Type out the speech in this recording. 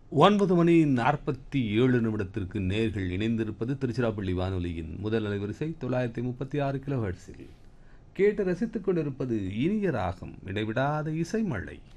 9:47 நேர்கள் இணைந்திருப்பது திருச்சிராப்பள்ளி வானொலியின் முதல் அலைவரிசை 936 கிலோஹெர்ட்ஸில் கேட்டு ரசித்துக் கொண்டிருப்பது இனிய ராகம், இடைவிடாத இசைமழை.